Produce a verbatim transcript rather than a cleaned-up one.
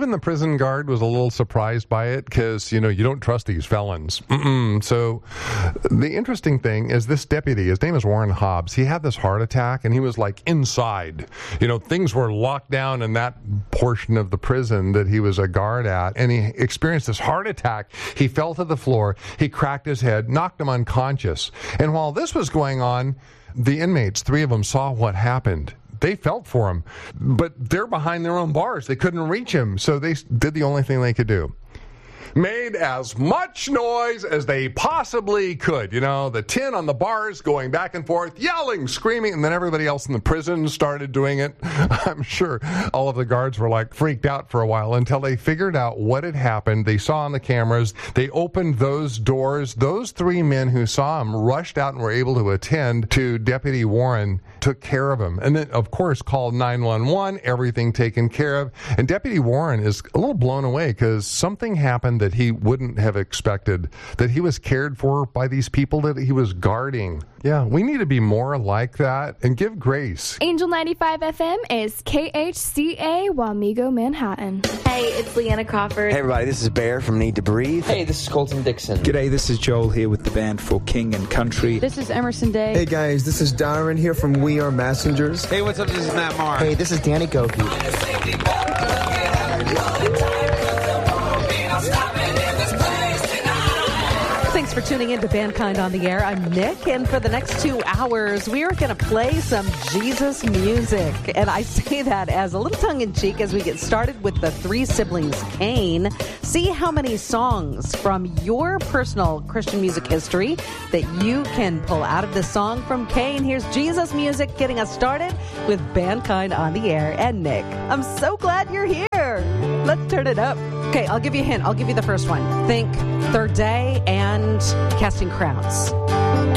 even the prison guard was a little surprised by it because, you know, you don't trust these felons. Mm-mm. So the interesting thing is this deputy, his name is Warren Hobbs, he had this heart attack and he was like inside. You know, things were locked down in that portion of the prison that he was a guard at, and he experienced this heart attack. He fell to the floor, he cracked his head, knocked him unconscious. And while this was going on, the inmates, three of them, saw what happened. They felt for him, but they're behind their own bars. They couldn't reach him, so they did the only thing they could do. Made as much noise as they possibly could. You know, the tin on the bars going back and forth, yelling, screaming, and then everybody else in the prison started doing it. I'm sure all of the guards were like freaked out for a while until they figured out what had happened. They saw on the cameras. They opened those doors. Those three men who saw him rushed out and were able to attend to Deputy Warren, took care of him, and then, of course, called nine one one, everything taken care of. And Deputy Warren is a little blown away because something happened that he wouldn't have expected, that he was cared for by these people that he was guarding. Yeah, we need to be more like that and give grace. Angel ninety-five F M is K H C A Wamego, Manhattan. Hey, it's Leanna Crawford. Hey, everybody, this is Bear from Need to Breathe. Hey, this is Colton Dixon. G'day, this is Joel here with the band For King and Country. This is Emerson Day. Hey, guys, this is Darren here from We Are Messengers. Hey, what's up? This is Matt Marr. Hey, this is Danny Goki. Thanks for tuning in to Bandkind on the Air. I'm Nick, and for the next two hours, we are going to play some Jesus music. And I say that as a little tongue-in-cheek as we get started with the three siblings Cain. See how many songs from your personal Christian music history that you can pull out of this song from Cain. Here's Jesus music getting us started with Bandkind on the Air and Nick. I'm so glad you're here. Let's turn it up. Okay, I'll give you a hint. I'll give you the first one. Think Third Day and Casting Crowns.